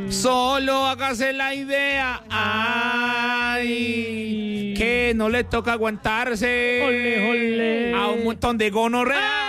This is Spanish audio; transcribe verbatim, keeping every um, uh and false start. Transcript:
Solo hágase la idea. Ay, que no le toca aguantarse Ole, ole. a un montón de gonorrea.